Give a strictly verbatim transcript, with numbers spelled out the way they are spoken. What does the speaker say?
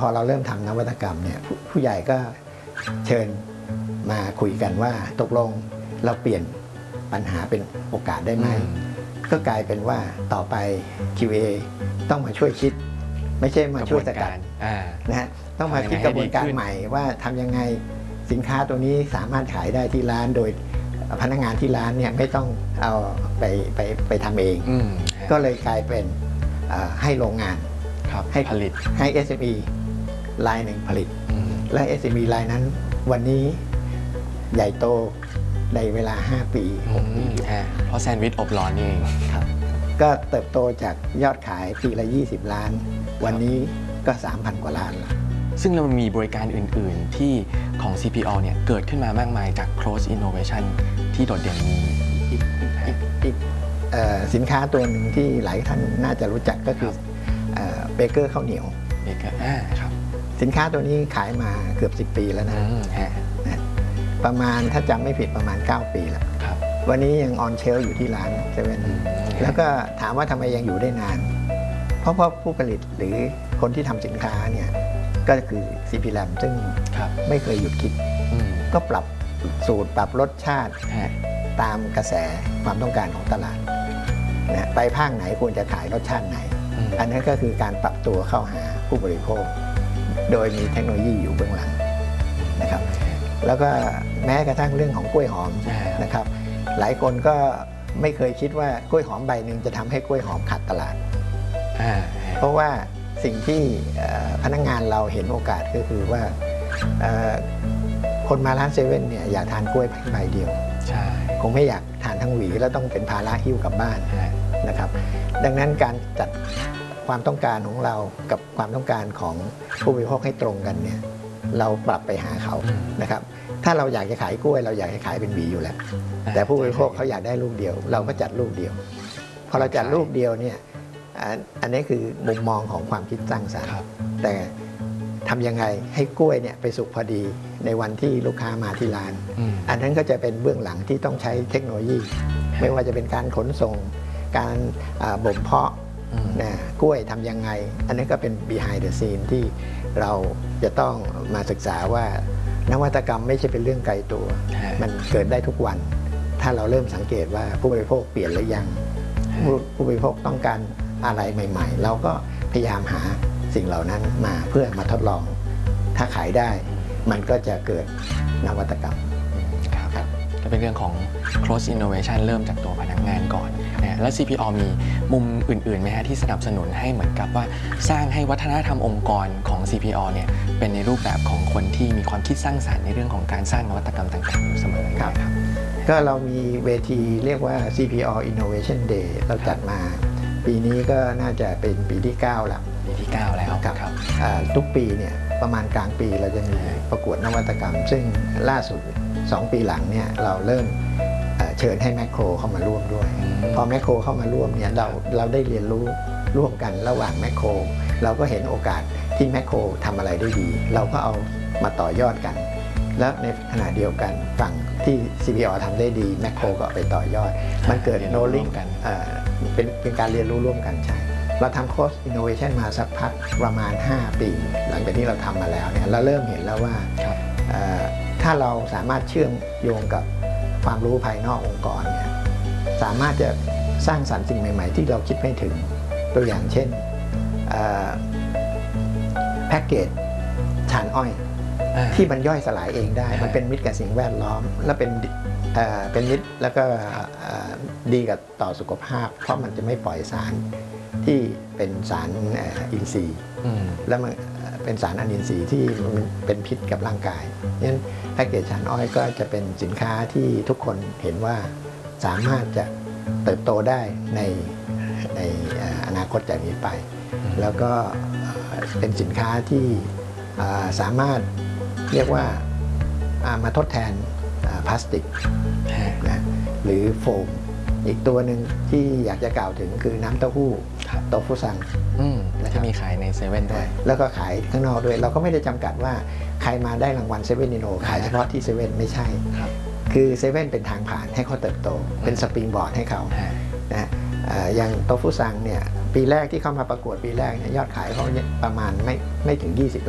พอเราเริ่มทำนวัตกรรมเนี่ยผู้ใหญ่ก็เชิญมาคุยกันว่าตกลงเราเปลี่ยนปัญหาเป็นโอกาสได้ไหมก็กลายเป็นว่าต่อไป คิว เอ ต้องมาช่วยคิดไม่ใช่มาช่วยสกัดนะฮะต้องมาคิดกระบวนการใหม่ว่าทำยังไงสินค้าตัวนี้สามารถขายได้ที่ร้านโดยพนักงานที่ร้านเนี่ยไม่ต้องเอาไปไปไปทำเองก็เลยกลายเป็นให้โรงงานให้ผลิตให้ เอส เอ็ม อี รายหนึ่งผลิตและ เอส เอ็ม อี รายนั้นวันนี้ใหญ่โตในเวลาห้าปีหกปีเพราะแซนด์วิชอบร้อนนี่เองครับก็เติบโตจากยอดขายปีละยี่สิบล้านวันนี้ก็ สามพัน กว่าล้านแล้วซึ่งเรามีบริการอื่นๆที่ของ ซี พี ออ เนี่ยเกิดขึ้นมามากมายจาก Cross Innovation ที่โดดเด่นมีอีกอีกสินค้าตัวหนึ่งที่หลายท่านน่าจะรู้จักก็คือเบเกอร์ข้าวเหนียวเบเกอร์อ่าครับสินค้าตัวนี้ขายมาเกือบสิบปีแล้วนะประมาณถ้าจำไม่ผิดประมาณเก้าปีแล้ววันนี้ยังออนเชลอยู่ที่ร้านเซเว่นแล้วก็ถามว่าทำไมยังอยู่ได้นานเพราะว่าผู้ผลิตหรือคนที่ทำสินค้าเนี่ยก็คือ ซี พี แลม ซึ่งไม่เคยหยุดคิดก็ปรับสูตรปรับรสชาติตามกระแสความต้องการของตลาดนะไปภาคไหนควรจะขายรสชาติไหนอันนั้นก็คือการปรับตัวเข้าหาผู้บริโภคโดยมีเทคโนโลยีอยู่เบื้องหลังนะครับแล้วก็แม้กระทั่งเรื่องของกล้วยหอมนะครับหลายคนก็ไม่เคยคิดว่ากล้วยหอมใบหนึ่งจะทำให้กล้วยหอมขาดตลาดเพราะว่าสิ่งที่พนักงานเราเห็นโอกาสก็คือว่าคนมาร้านเซเว่นเนี่ยอยากทานกล้วยใบเดียวคงไม่อยากทานทั้งหวีแล้วต้องเป็นภาระหิ้วกลับบ้านนะครับดังนั้นการจัดความต้องการของเรากับความต้องการของผู้บริโภคให้ตรงกันเนี่ยเราปรับไปหาเขานะครับถ้าเราอยากจะขายกล้วยเราอยากจะขายเป็นหวีอยู่แล้วแต่ผู้บริโภคเขาอยากได้ลูกเดียวเราก็จัดลูกเดียวพอเราจัดลูกเดียวเนี่ยอันนี้คือมุมมองของความคิดสร้างสรรค์แต่ทำยังไงให้กล้วยเนี่ยไปสุกพอดีในวันที่ลูกค้ามาที่ร้านอันนั้นก็จะเป็นเบื้องหลังที่ต้องใช้เทคโนโลยีไม่ว่าจะเป็นการขนส่งการบ่มเพาะนะกล้วยทำยังไงอันนี้ก็เป็น behind the scene ที่เราจะต้องมาศึกษาว่านวัตกรรมไม่ใช่เป็นเรื่องไกลตัวมันเกิดได้ทุกวันถ้าเราเริ่มสังเกตว่าผู้บริโภคเปลี่ยนหรือยังผู้บริโภคต้องการอะไรใหม่ๆเราก็พยายามหาสิ่งเหล่านั้นมาเพื่อมาทดลองถ้าขายได้มันก็จะเกิดนวัตกรรมครับก็เป็นเรื่องของ cross innovation เริ่มจากตัวพนักงานก่อนนะแล้ว ซี พี ออ มีมุมอื่นๆไหมฮะที่สนับสนุนให้เหมือนกับว่าสร้างให้วัฒนธรรมองค์กรของ ซี พี ออ เนี่ยเป็นในรูปแบบของคนที่มีความคิดสร้างสรรค์ในเรื่องของการสร้างนวัตกรรมต่างๆอยู่เสมอครับก็เรามีเวทีเรียกว่า ซี พี ออ Innovation Day เราจัดมาปีนี้ก็น่าจะเป็นปีที่เก้าแล้วปีที่เก้าแล้วครับทุกปีเนี่ยประมาณกลางปีเราจะมีประกวดนวัตกรรมซึ่งล่าสุดสองปีหลังเนี่ยเราเริ่มเชิญให้แมคโครเข้ามาร่วมด้วยพอแมคโครเข้ามาร่วมเนี่ยเราเราได้เรียนรู้ร่วมกันระหว่างแมคโครเราก็เห็นโอกาสที่แมคโครทำอะไรได้ดีเราก็เอามาต่อยอดกันแล้วในขณะเดียวกันฝั่งที่ ซี พี ออ ทำได้ดีแมคโครก็ไปต่อยอดมันเกิดโนลิ่งกันเป็นเป็นการเรียนรู้ร่วมกันใช่เราทำ Cross Innovation มาสักพักประมาณห้าปีหลังจากที่เราทำมาแล้วเนี่ยเราเริ่มเห็นแล้วว่าถ้าเราสามารถเชื่อมโยงกับความรู้ภายนอกองค์กรเนี่ยสามารถจะสร้างสรรค์สิ่งใหม่ๆที่เราคิดไม่ถึงตัวอย่างเช่นแพ็กเกจชานอ้อยที่มันย่อยสลายเองได้มันเป็นมิตรกับสิ่งแวดล้อมและเป็นเป็นมิตรแล้วก็ดีกับต่อสุขภาพเพราะมันจะไม่ปล่อยสารที่เป็นสารอินทรีย์แล้วมันเป็นสารอนินทรีย์ที่มันเป็นพิษกับร่างกายงั้นแพ็กเกจชานอ้อยก็จะเป็นสินค้าที่ทุกคนเห็นว่าสามารถจะเติบโตได้ในในอนาคตจากนี้ไปแล้วก็เป็นสินค้าที่สามารถเรียกว่ามาทดแทนพลาสติกนะหรือโฟมอีกตัวหนึ่งที่อยากจะกล่าวถึงคือน้ำเต้าหู้โตฟุซังที่มีขายในเซเว่นด้วยแล้วก็ขายข้างนอกด้วยเราก็ไม่ได้จำกัดว่าใครมาได้รางวัลเซเว่นอินโนขายเฉพาะที่เซเว่นไม่ใช่คือเซเว่นเป็นทางผ่านให้เขาเติบโตเป็นสปริงบอร์ดให้เขานะอย่างโตฟุซังเนี่ยปีแรกที่เข้ามาประกวดปีแรกเนี่ยยอดขายเขาประมาณไม่ไม่ถึงยี่สิบ